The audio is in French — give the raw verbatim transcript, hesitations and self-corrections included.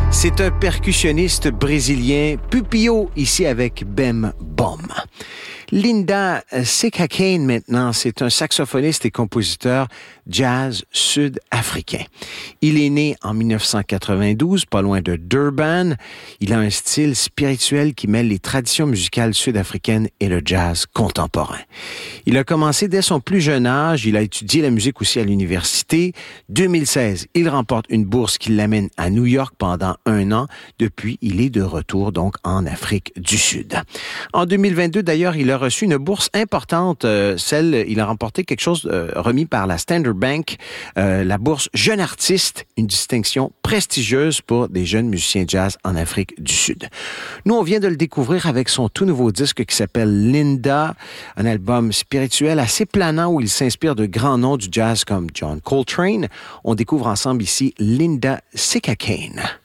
C'est un percussionniste brésilien, Pupio, ici avec Bem Bom. Linda Sekhakhane, maintenant, c'est un saxophoniste et compositeur jazz sud-africain. Il est né en dix-neuf cent quatre-vingt-douze, pas loin de Durban. Il a un style spirituel qui mêle les traditions musicales sud-africaines et le jazz contemporain. Il a commencé dès son plus jeune âge. Il a étudié la musique aussi à l'université. deux mille seize, il remporte une bourse qui l'amène à New York pendant un an. Depuis, il est de retour donc en Afrique du Sud. En deux mille vingt-deux, d'ailleurs, il a reçu une bourse importante, euh, celle, il a remporté quelque chose euh, remis par la Standard Bank, euh, la bourse Jeune Artiste, une distinction prestigieuse pour des jeunes musiciens jazz en Afrique du Sud. Nous, on vient de le découvrir avec son tout nouveau disque qui s'appelle Linda, un album spirituel assez planant où il s'inspire de grands noms du jazz comme John Coltrane. On découvre ensemble ici Linda Sekhakhane.